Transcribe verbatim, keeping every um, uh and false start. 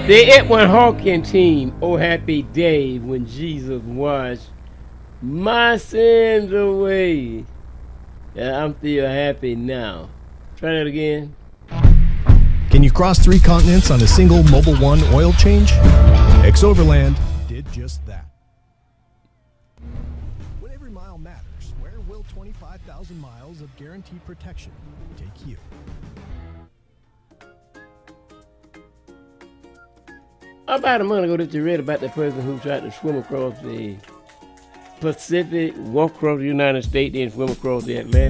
The Edwin Hawkins team, oh happy day when Jesus washed my sins away. Yeah, I'm still happy now. Try that again. Can you cross three continents on a single Mobil one oil change? X-Overland did just that. When every mile matters, where will twenty-five thousand miles of guaranteed protection take you? About a month ago that you read about the person who tried to swim across the Pacific, walk across the United States, then swim across the Atlantic.